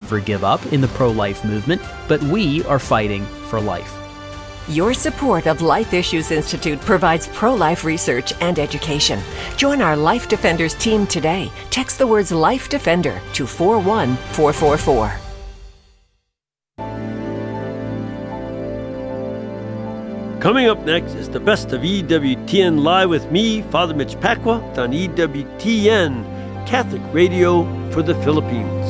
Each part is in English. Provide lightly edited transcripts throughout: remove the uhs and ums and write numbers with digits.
ever give up in the pro-life movement, but we are fighting for life. Your support of Life Issues Institute provides pro-life research and education. Join our Life Defenders team today. Text the words Life Defender to 41444. Coming up next is the best of EWTN Live with me, Father Mitch Pacwa, on EWTN, Catholic Radio for the Philippines.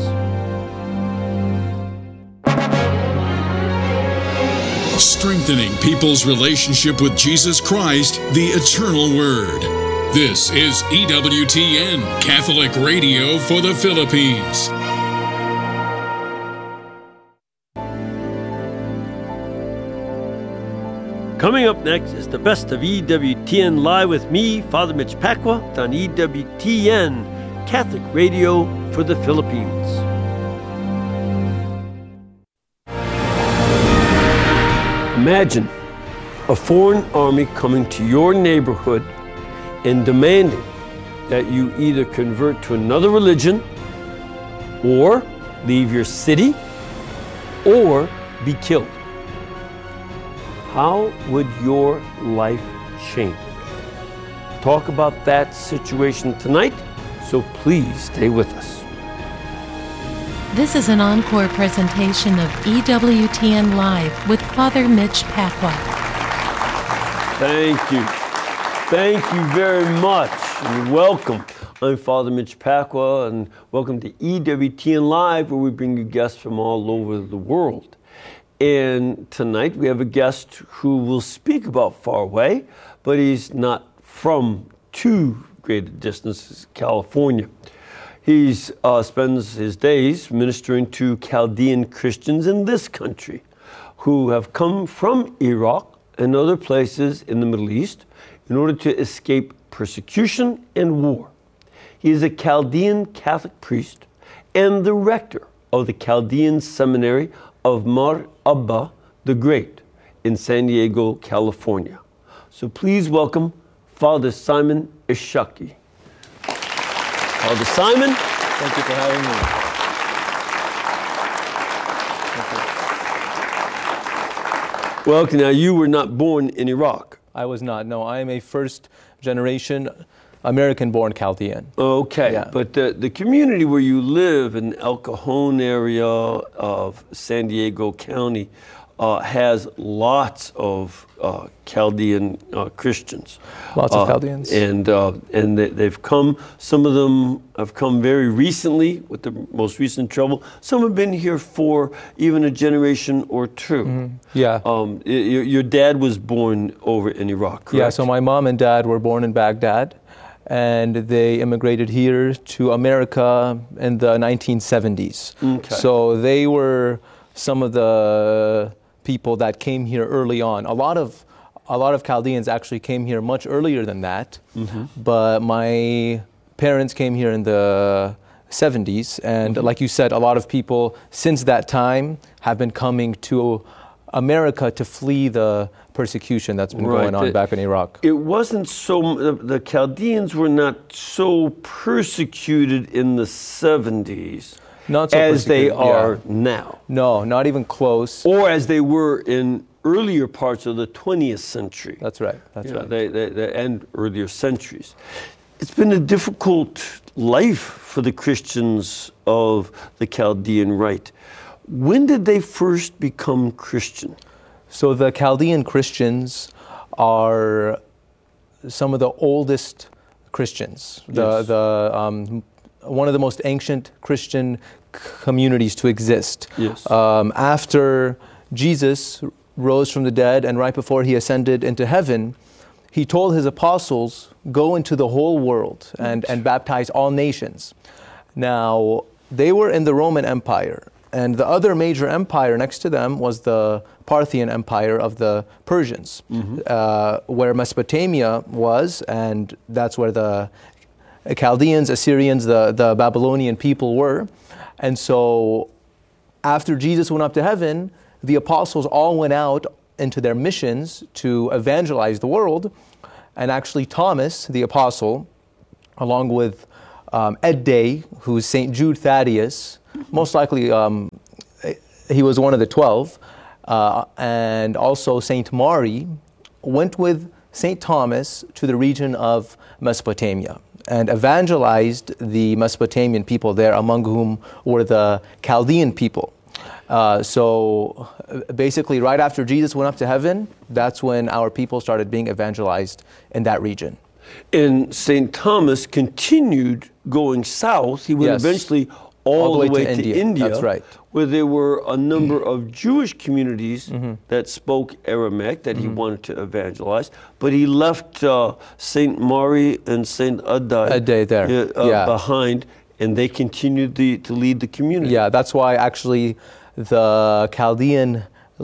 Strengthening people's relationship with Jesus Christ, the Eternal Word. This is EWTN, Catholic Radio for the Philippines. Coming up next is the best of EWTN Live with me, Father Mitch Pacwa, on EWTN, Catholic Radio for the Philippines. Imagine a foreign army coming to your neighborhood and demanding that you either convert to another religion or leave your city or be killed. How would your life change? Talk about that situation tonight, so please stay with us. This is an encore presentation of EWTN Live with Father Mitch Pacwa. Thank you. Thank you very much, and welcome. I'm Father Mitch Pacwa, and welcome to EWTN Live, where we bring you guests from all over the world. And tonight we have a guest who will speak about far away, but he's not from too great a distance, California. He spends his days ministering to Chaldean Christians in this country who have come from Iraq and other places in the Middle East in order to escape persecution and war. He is a Chaldean Catholic priest and the rector of the Chaldean Seminary of Mar Abba the Great in San Diego, California. So please welcome Father Simon Ishaki. Father Simon. Thank you for having me. Well, now you were not born in Iraq. I was not. No, I am a first generation American-born Chaldean. Okay, Yeah. But the community where you live in El Cajon area of San Diego County has lots of Chaldean Christians. Lots of Chaldeans. And they've come, some of them have come very recently with the most recent trouble. Some have been here for even a generation or two. Mm-hmm. Yeah. Your dad was born over in Iraq, correct? Yeah, so my mom and dad were born in Baghdad, and they immigrated here to America in the 1970s. Okay. So they were some of the people that came here early on. A lot of Chaldeans actually came here much earlier than that, but my parents came here in the 70s, and like you said, a lot of people since that time have been coming to America to flee the persecution that's been going on back in Iraq. It wasn't so, the Chaldeans were not so persecuted in the 70s. Not so as they persecuted, are yeah. now. No, not even close. Or as they were in earlier parts of the 20th century. That's right. That's right. They and earlier centuries. It's been a difficult life for the Christians of the Chaldean Rite. When did they first become Christian? So the Chaldean Christians are some of the oldest Christians. Yes. One of the most ancient Christian communities to exist. Yes. After Jesus rose from the dead and right before he ascended into heaven, he told his apostles, go into the whole world and baptize all nations. Now, they were in the Roman Empire, and the other major empire next to them was the Parthian Empire of the Persians, where Mesopotamia was, and that's where the Chaldeans, Assyrians, the Babylonian people were. And so after Jesus went up to heaven, the apostles all went out into their missions to evangelize the world. And actually Thomas, the apostle, along with Ed Day, who's St. Jude Thaddeus, most likely he was one of the 12. And also Saint Mari went with Saint Thomas to the region of Mesopotamia and evangelized the Mesopotamian people there, among whom were the Chaldean people. So basically, right after Jesus went up to heaven, that's when our people started being evangelized in that region. And St. Thomas continued going south. He went eventually all the way to India. That's right. Where there were a number of Jewish communities that spoke Aramaic that he wanted to evangelize. But he left St. Mari and St. Addai there. Behind, and they continued to lead the community. Yeah, that's why actually the Chaldean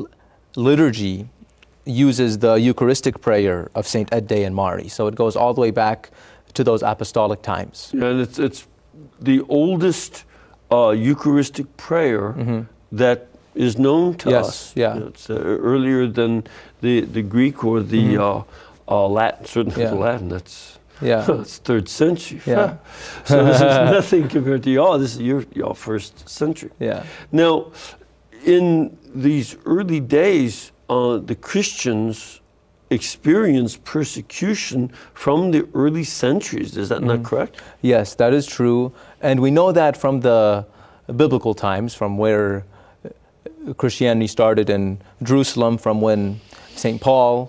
liturgy uses the Eucharistic prayer of St. Addai and Mari. So it goes all the way back to those apostolic times. Yeah, and it's the oldest Eucharistic prayer that is known to us. Yeah. It's earlier than the Greek or the Latin, certainly the Latin. That's 3rd century. Yeah. So this is nothing compared to y'all. This is your 1st century. Yeah. Now, in these early days, the Christians experienced persecution from the early centuries. Is that not correct? Yes, that is true. And we know that from the biblical times, from where Christianity started in Jerusalem, from when St. Paul,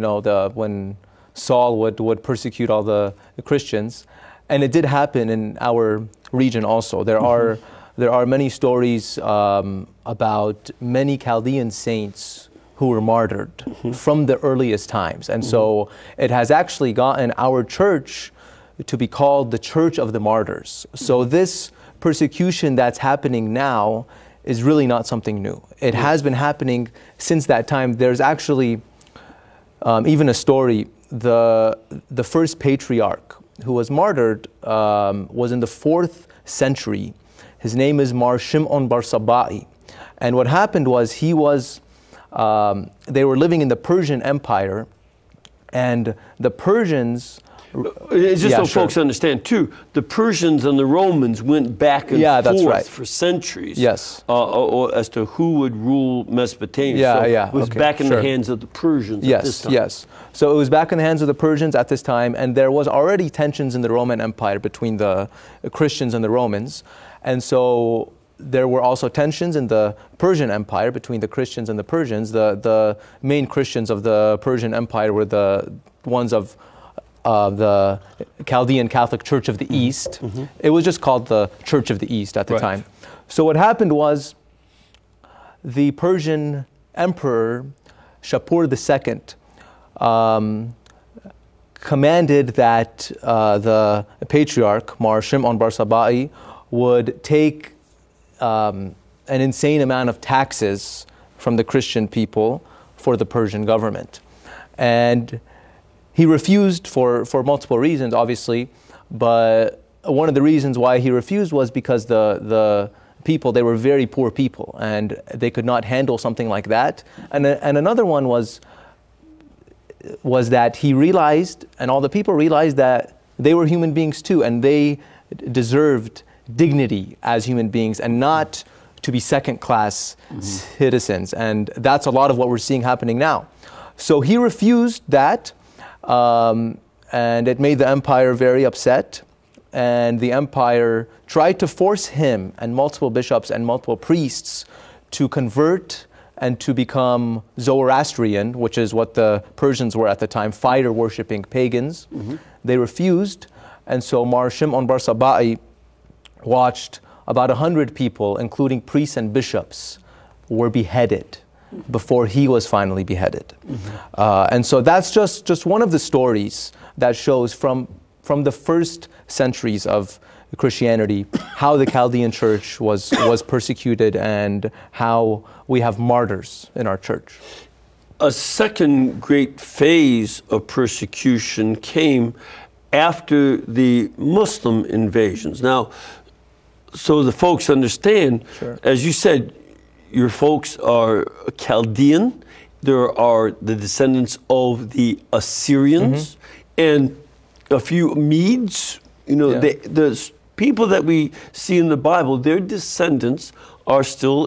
when Saul would persecute all the Christians. And it did happen in our region also. There are many stories about many Chaldean saints who were martyred from the earliest times. And so it has actually gotten our church to be called the Church of the Martyrs. So this persecution that's happening now is really not something new. It has been happening since that time. There's actually even a story. The first patriarch who was martyred was in the 4th century. His name is Mar Shimon Bar Sabai. And what happened was they were living in the Persian Empire, and the Persians... Just so folks understand, too, the Persians and the Romans went back and forth for centuries. Yes. As to who would rule Mesopotamia. It was back in the hands of the Persians at this time. Yes. So it was back in the hands of the Persians at this time, and there was already tensions in the Roman Empire between the Christians and the Romans. And so there were also tensions in the Persian Empire between the Christians and the Persians. The main Christians of the Persian Empire were the ones of the Chaldean Catholic Church of the East. It was just called the Church of the East at the time. So what happened was the Persian Emperor Shapur II commanded that the Patriarch Mar Shimon Bar Sabai would take an insane amount of taxes from the Christian people for the Persian government. And he refused for multiple reasons, obviously, but one of the reasons why he refused was because the people, they were very poor people, and they could not handle something like that. And another one was that he realized, and all the people realized, that they were human beings too, and they deserved dignity as human beings and not to be second-class citizens. And that's a lot of what we're seeing happening now. So he refused that. And it made the empire very upset, and the empire tried to force him and multiple bishops and multiple priests to convert and to become Zoroastrian, which is what the Persians were at the time, fire-worshipping pagans. They refused, and so Mar Shimon Bar Sabai watched about 100 people, including priests and bishops, were beheaded before he was finally beheaded. And so that's just one of the stories that shows from the first centuries of Christianity how the Chaldean church was persecuted and how we have martyrs in our church. A second great phase of persecution came after the Muslim invasions. Now, so the folks understand, as you said, your folks are Chaldean. There are the descendants of the Assyrians and a few Medes. The people that we see in the Bible, their descendants are still